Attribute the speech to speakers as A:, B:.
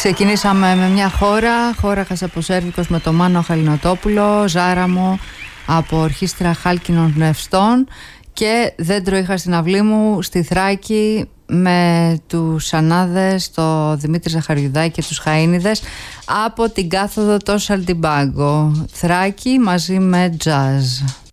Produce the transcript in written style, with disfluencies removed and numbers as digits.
A: Ξεκινήσαμε με μια χώρα Χασαποσέρβικος με το Μάνο Χαλινοτόπουλο, Ζάραμο από Ορχήστρα Χάλκινων Πνευστών και Δέντρο είχα στην αυλή μου στη Θράκη με τους Ανάδες, το Δημήτρη Ζαχαριουδάκη και τους Χαΐνιδες από την κάθοδο το Σαλτιμπάγκο. Θράκη μαζί με τζαζ.